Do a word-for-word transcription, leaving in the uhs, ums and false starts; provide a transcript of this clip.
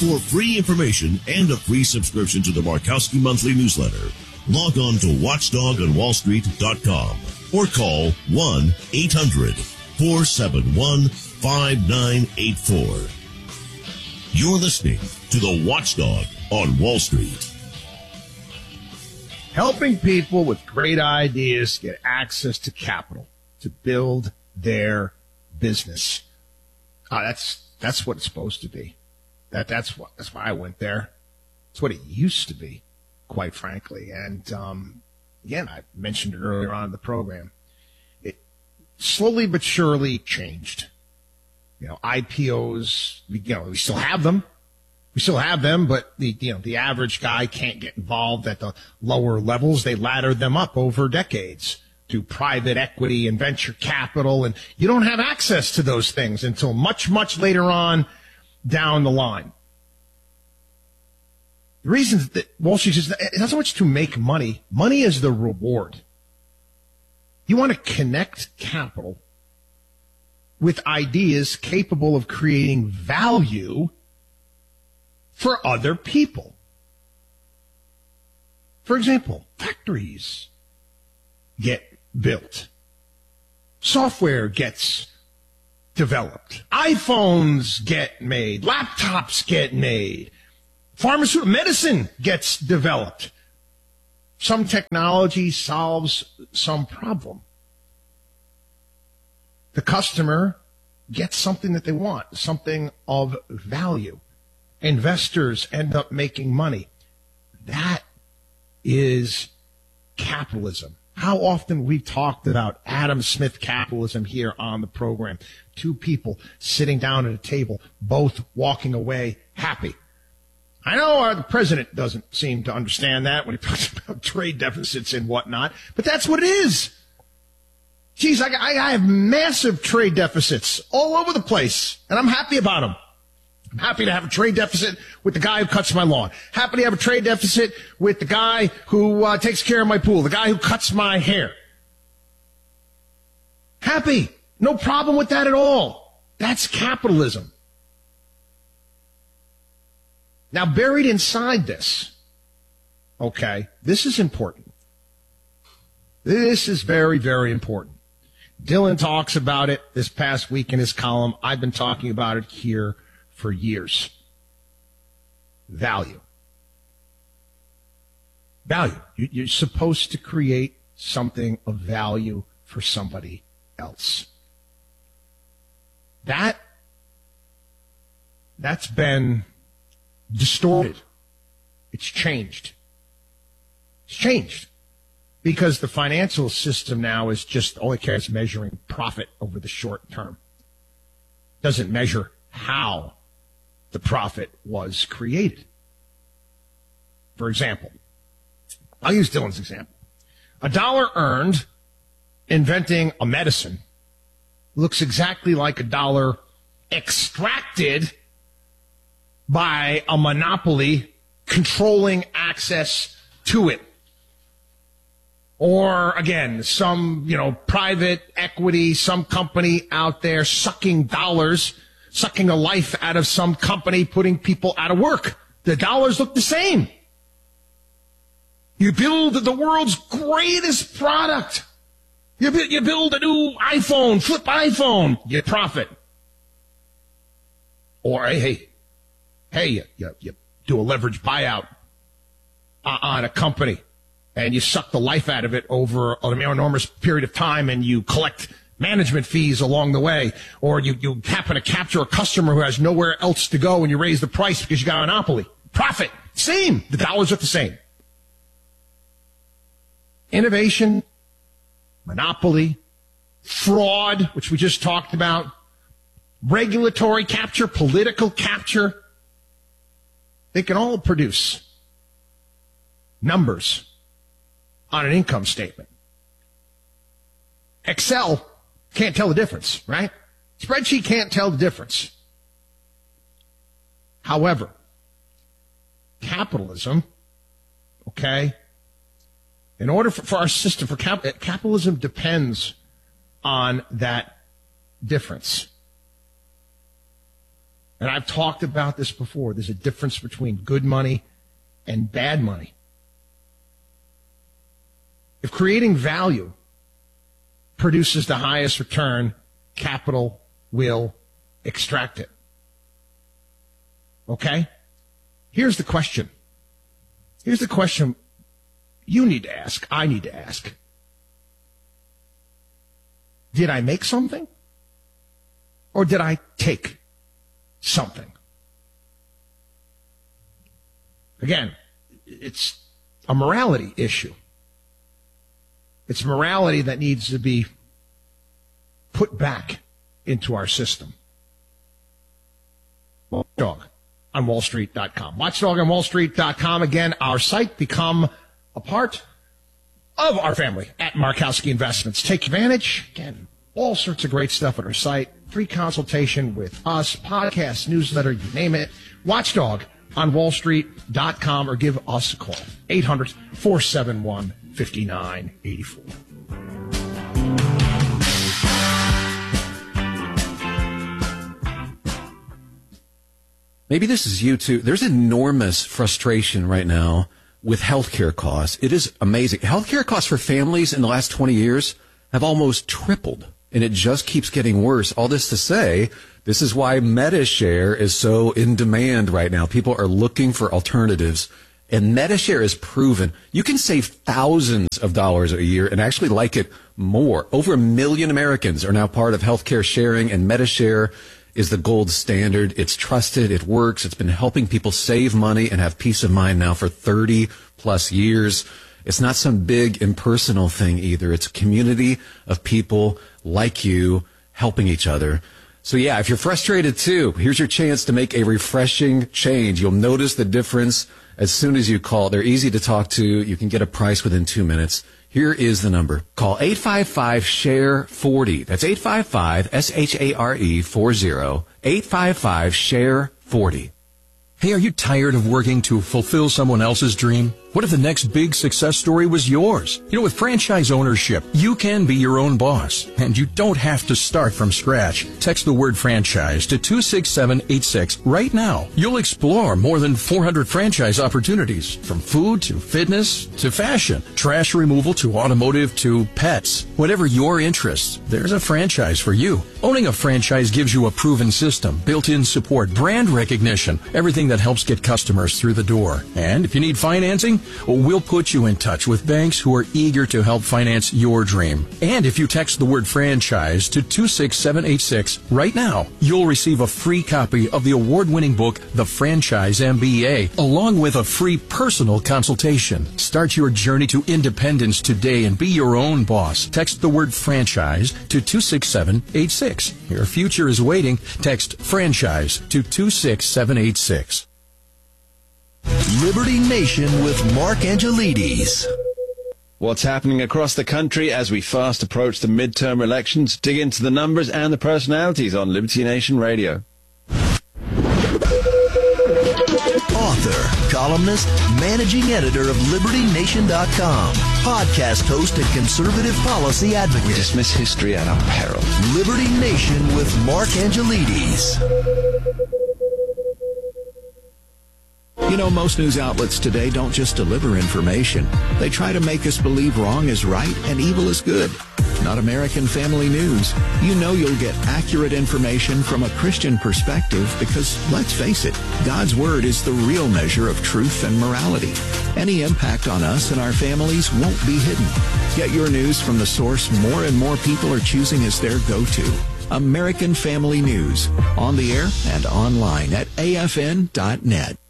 For free information and a free subscription to the Markowski Monthly Newsletter, log on to watchdog on wall street dot com or call one eight hundred four seven one five nine eight four. You're listening to the Watchdog on Wall Street. Helping people with great ideas get access to capital to build their business. Uh, that's that's what it's supposed to be. That that's what that's why I went there. It's what it used to be, quite frankly. And um, again, I mentioned it earlier on in the program. It slowly but surely changed. You know, I P Os. You know, we still have them. We still have them, but the you know the average guy can't get involved at the lower levels. They ladder them up over decades to private equity and venture capital, and you don't have access to those things until much, much later on down the line. The reason that Wall Street is it's not so much to make money. Money is the reward. You want to connect capital with ideas capable of creating value for other people. For example, factories get built. Software gets developed. iPhones get made. Laptops get made. Pharmaceutical medicine gets developed. Some technology solves some problem. The customer gets something that they want, something of value. Investors end up making money. That is capitalism. How often we've talked about Adam Smith capitalism here on the program. Two people sitting down at a table, both walking away happy. I know our, the president doesn't seem to understand that when he talks about trade deficits and whatnot, but that's what it is. Geez, I, I, I have massive trade deficits all over the place, and I'm happy about them. I'm happy to have a trade deficit with the guy who cuts my lawn. Happy to have a trade deficit with the guy who uh, takes care of my pool, the guy who cuts my hair. Happy. No problem with that at all. That's capitalism. Now, buried inside this, okay, this is important. This is very, very important. Dylan talks about it this past week in his column. I've been talking about it here for years. Value. Value. You're supposed to create something of value for somebody else. That, that's been distorted. It's changed. It's changed. Because the financial system now is just all it cares is measuring profit over the short term. Doesn't measure how the profit was created. For example, I'll use Dylan's example. A dollar earned inventing a medicine looks exactly like a dollar extracted by a monopoly controlling access to it. Or, again, some, you know, private equity, some company out there sucking dollars, sucking a life out of some company, putting people out of work. The dollars look the same. You build the world's greatest product. You, you build a new iPhone, flip iPhone, you profit. Or, hey, hey, hey you, you, you do a leverage buyout uh, on a company. And you suck the life out of it over an enormous period of time, and you collect management fees along the way. Or you, you happen to capture a customer who has nowhere else to go, and you raise the price because you got a monopoly. Profit. Same. The dollars are the same. Innovation, monopoly, fraud, which we just talked about, regulatory capture, political capture. They can all produce numbers on an income statement. Excel can't tell the difference, right? Spreadsheet can't tell the difference. However, capitalism, okay, in order for, for our system, for cap, capitalism depends on that difference. And I've talked about this before. There's a difference between good money and bad money. If creating value produces the highest return, capital will extract it. Okay? Here's the question. Here's the question you need to ask, I need to ask. Did I make something? Or did I take something? Again, it's a morality issue. It's morality that needs to be put back into our system. Watchdog on Wall Street dot com. Watchdog on Wall Street dot com. Again, our site. Become a part of our family at Markowski Investments. Take advantage. Again, all sorts of great stuff at our site. Free consultation with us, podcast, newsletter, you name it. Watchdog on Wall Street dot com, or give us a call. eight hundred, four seven one, five nine eight four. Maybe this is you too. There's enormous frustration right now with healthcare costs. It is amazing. Healthcare costs for families in the last twenty years have almost tripled, and it just keeps getting worse. All this to say, this is why MediShare is so in demand right now. People are looking for alternatives, and MediShare is proven. You can save thousands of dollars a year and actually like it more. Over a million Americans are now part of healthcare sharing, and MediShare is the gold standard. It's trusted. It works. It's been helping people save money and have peace of mind now for thirty plus years. It's not some big impersonal thing either. It's a community of people like you helping each other. So yeah, if you're frustrated too, here's your chance to make a refreshing change. You'll notice the difference as soon as you call. They're easy to talk to. You can get a price within two minutes. Here is the number. Call eight five five, S H A R E, forty. That's eight five five, S H A R E, forty. eight five five, S H A R E, forty. Hey, are you tired of working to fulfill someone else's dream? What if the next big success story was yours? You know, with franchise ownership, you can be your own boss, and you don't have to start from scratch. Text the word franchise to two six seven eight six right now. You'll explore more than four hundred franchise opportunities, from food to fitness to fashion, trash removal to automotive to pets. Whatever your interests, there's a franchise for you. Owning a franchise gives you a proven system, built-in support, brand recognition, everything that helps get customers through the door. And if you need financing, well, we'll put you in touch with banks who are eager to help finance your dream. And if you text the word franchise to two six seven eight six right now, you'll receive a free copy of the award-winning book, The Franchise M B A, along with a free personal consultation. Start your journey to independence today and be your own boss. Text the word franchise to two six seven eight six. Your future is waiting. Text franchise to two six seven eight six. Liberty Nation with Mark Angelides. What's happening across the country as we fast approach the midterm elections? Dig into the numbers and the personalities on Liberty Nation Radio. Author, columnist, managing editor of Liberty Nation dot com, podcast host and conservative policy advocate. We dismiss history at our peril. Liberty Nation with Mark Angelides. You know, most news outlets today don't just deliver information. They try to make us believe wrong is right and evil is good. Not American Family News. You know you'll get accurate information from a Christian perspective because, let's face it, God's Word is the real measure of truth and morality. Any impact on us and our families won't be hidden. Get your news from the source more and more people are choosing as their go-to. American Family News. On the air and online at A F N dot net.